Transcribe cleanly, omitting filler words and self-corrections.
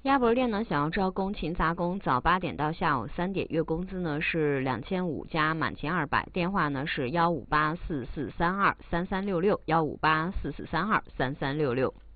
鸭脖店呢想要招工勤杂工，早8点到下午3点，月工资呢是2500加满勤200，电话呢是15844323366，15844323366。